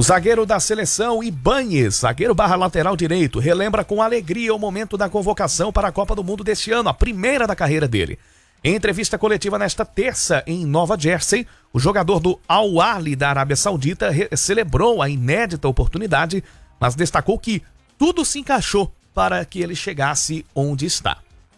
O zagueiro da seleção, Ibáñez, zagueiro barra lateral direito, relembra com alegria o momento da convocação para a Copa do Mundo deste ano, a primeira da carreira dele. Em entrevista coletiva nesta terça em Nova Jersey, o jogador do Al Ahly da Arábia Saudita celebrou a inédita oportunidade, mas destacou que tudo se encaixou para que ele chegasse onde está.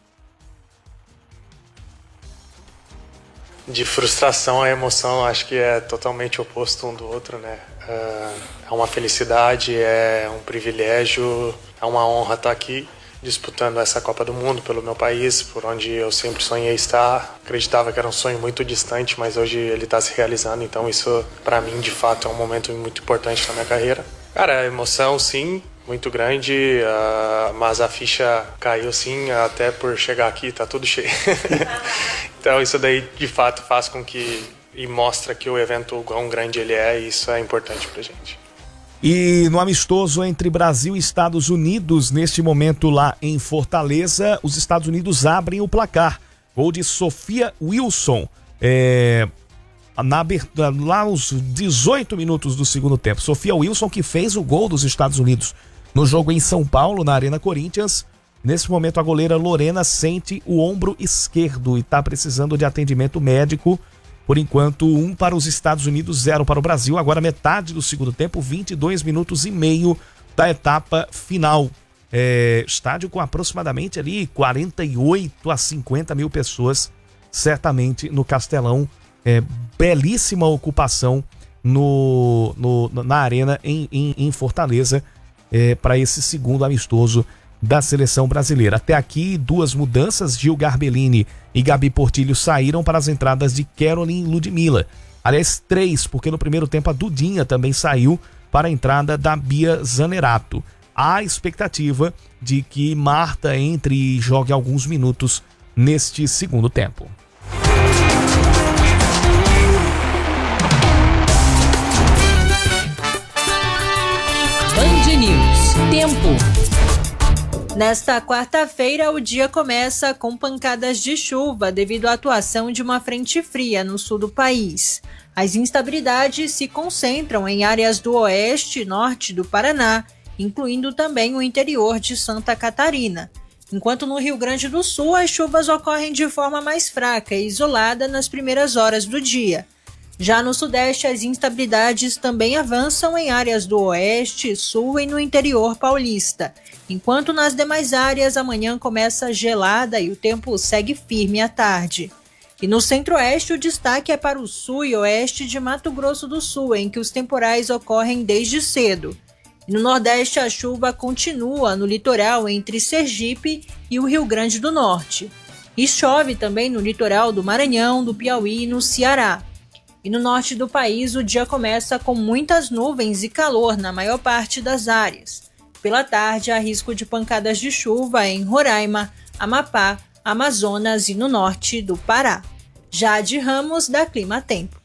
De frustração a emoção, acho que é totalmente oposto um do outro, né? É uma felicidade, é um privilégio, é uma honra estar aqui disputando essa Copa do Mundo pelo meu país, por onde eu sempre sonhei estar. Acreditava que era um sonho muito distante, mas hoje ele está se realizando, então isso para mim de fato é um momento muito importante na minha carreira. Cara, a emoção sim, muito grande, mas a ficha caiu sim, até por chegar aqui tá tudo cheio. Então isso daí de fato faz com que e mostra que o evento, o quão grande ele é, e isso é importante pra gente. E no amistoso entre Brasil e Estados Unidos, neste momento lá em Fortaleza, os Estados Unidos abrem o placar. Gol de Sophia Wilson, lá aos 18 minutos do segundo tempo. Sophia Wilson que fez o gol dos Estados Unidos no jogo em São Paulo, na Arena Corinthians. Nesse momento a goleira Lorena sente o ombro esquerdo e está precisando de atendimento médico. Por enquanto, 1 para os Estados Unidos, 0 para o Brasil. Agora metade do segundo tempo, 22 minutos e meio da etapa final. Estádio com aproximadamente ali 48 a 50 mil pessoas, certamente no Castelão. Belíssima ocupação na arena em Fortaleza para esse segundo amistoso da seleção brasileira. Até aqui, 2 mudanças. Gil Garbellini e Gabi Portillo saíram para as entradas de Caroline Ludmilla. Aliás, 3, porque no primeiro tempo a Dudinha também saiu para a entrada da Bia Zanerato. Há expectativa de que Marta entre e jogue alguns minutos neste segundo tempo. Band News. Tempo. Nesta quarta-feira, o dia começa com pancadas de chuva devido à atuação de uma frente fria no sul do país. As instabilidades se concentram em áreas do oeste e norte do Paraná, incluindo também o interior de Santa Catarina. Enquanto no Rio Grande do Sul, as chuvas ocorrem de forma mais fraca e isolada nas primeiras horas do dia. Já no Sudeste, as instabilidades também avançam em áreas do Oeste, Sul e no interior paulista, enquanto nas demais áreas a manhã começa gelada e o tempo segue firme à tarde. E no Centro-Oeste, o destaque é para o Sul e Oeste de Mato Grosso do Sul, em que os temporais ocorrem desde cedo. E no Nordeste, a chuva continua no litoral entre Sergipe e o Rio Grande do Norte. E chove também no litoral do Maranhão, do Piauí e no Ceará. E no norte do país, o dia começa com muitas nuvens e calor na maior parte das áreas. Pela tarde, há risco de pancadas de chuva em Roraima, Amapá, Amazonas e no norte do Pará. Jade Ramos, da Clima Tempo.